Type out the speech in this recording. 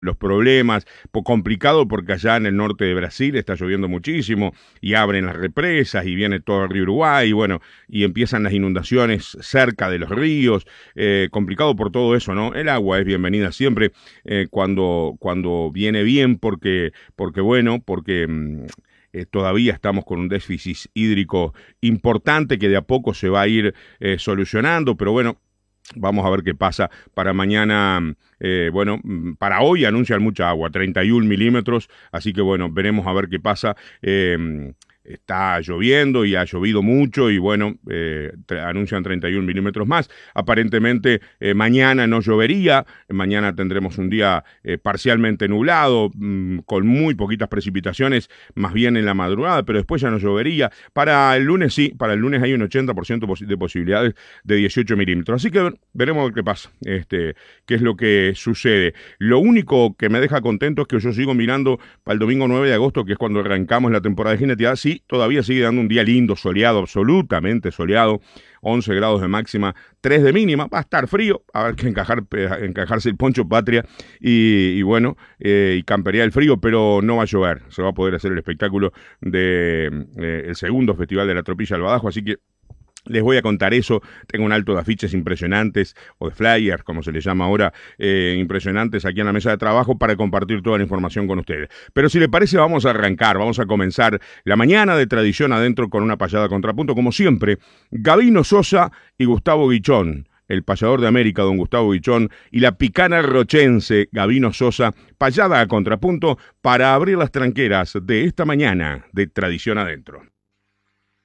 los problemas, complicado porque allá en el norte de Brasil está lloviendo muchísimo y abren las represas y viene todo el río Uruguay y bueno, y empiezan las inundaciones cerca de los ríos, complicado por todo eso, ¿no? El agua es bienvenida siempre cuando viene bien porque bueno, porque todavía estamos con un déficit hídrico importante que de a poco se va a ir solucionando, pero bueno, vamos a ver qué pasa para mañana. Bueno, para hoy anuncian mucha agua, 31 milímetros, así que bueno, veremos a ver qué pasa. Está lloviendo y ha llovido mucho y bueno, anuncian 31 milímetros más. Aparentemente mañana no llovería, mañana tendremos un día parcialmente nublado, con muy poquitas precipitaciones, más bien en la madrugada, pero después ya no llovería. Para el lunes sí, para el lunes hay un 80% de posibilidades de 18 milímetros. Así que veremos qué pasa, qué es lo que sucede. Lo único que me deja contento es que yo sigo mirando para el domingo 9 de agosto, que es cuando arrancamos la temporada de Jineteada. Sí, todavía sigue dando un día lindo, soleado, absolutamente soleado, 11 grados de máxima, 3 de mínima, va a estar frío, a ver que encajarse el poncho patria y bueno, y campería el frío, pero no va a llover, se va a poder hacer el espectáculo de el segundo Festival de la Tropilla del Badajo, así que les voy a contar eso. Tengo un alto de afiches impresionantes, o de flyers, como se les llama ahora, impresionantes aquí en la mesa de trabajo para compartir toda la información con ustedes. Pero si les parece, vamos a arrancar, vamos a comenzar la mañana de Tradición Adentro con una payada a contrapunto, como siempre. Gabino Sosa y Gustavo Guichón. El payador de América, don Gustavo Guichón, y la picana rochense, Gabino Sosa, payada a contrapunto para abrir las tranqueras de esta mañana de Tradición Adentro.